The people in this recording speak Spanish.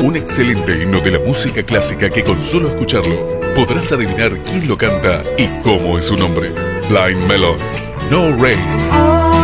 Un excelente himno de la música clásica que con solo escucharlo podrás adivinar quién lo canta y cómo es su nombre. Blind Melon, No Rain.